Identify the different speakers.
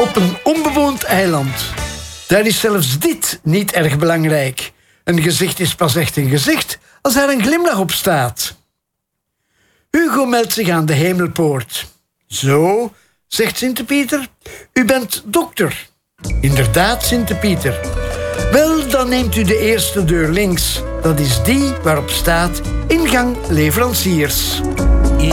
Speaker 1: op een onbewoond eiland. Daar is zelfs dit niet erg belangrijk. Een gezicht is pas echt een gezicht als er een glimlach op staat. Hugo meldt zich aan de hemelpoort. Zo, zegt Sint-Pieter, u bent dokter. Inderdaad, Sint-Pieter. Wel, dan neemt u de eerste deur links. Dat is die waarop staat ingang leveranciers.